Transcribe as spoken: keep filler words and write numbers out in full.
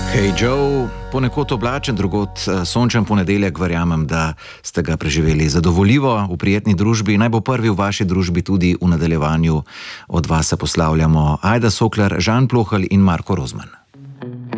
Hej Joe, ponekod oblačen, drugod sončen ponedeljek, verjamem, da ste ga preživeli zadovoljivo v prijetni družbi. Naj bo prvi v vaši družbi tudi v nadaljevanju. Od vas se poslavljamo Ajda Sokler, Žan Plohelj in Marko Rozman.